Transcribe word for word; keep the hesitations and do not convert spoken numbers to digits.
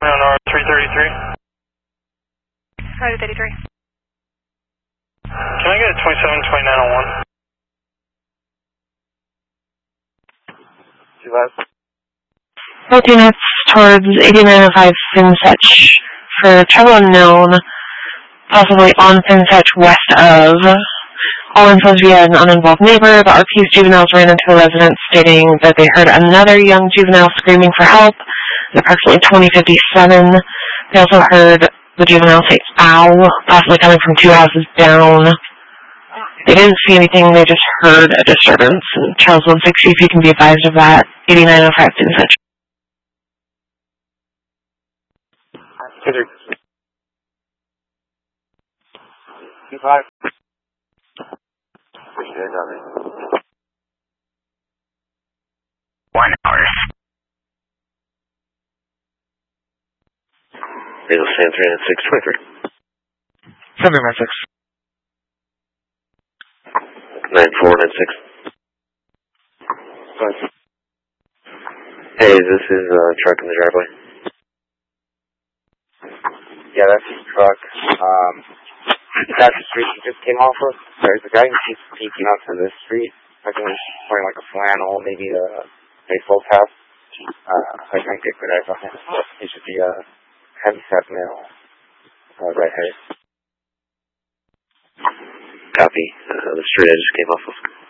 On three thirty-three. Roger thirty-three. Can I get a twenty-seven twenty-nine oh one? Two last. fourteen minutes towards eighty-nine oh five FinFetch for travel unknown, possibly on FinFetch west of. All info via an uninvolved neighbor. The R P's juveniles ran into a residence stating that they heard another young juvenile screaming for help at approximately twenty fifty-seven. They also heard the juvenile say, ow, possibly coming from two houses down. They didn't see anything, they just heard a disturbance. And Charles one sixty, if you can be advised of that, eighty-nine oh five FinFetch. Two five. One hour. It'll stand three nine six twenty-three. seven nine six. nine four nine six. Hey, this is a uh, truck in the driveway. Yeah, that's his truck. Um, that's the street he just came off of. There's a guy who keeps peeking up to this street. I think he's wearing like a flannel, maybe a baseball cap. Uh, I can't get good eyes on him. He should be a heavy-set male, uh, right-headed. Copy. Uh, the street I just came off of.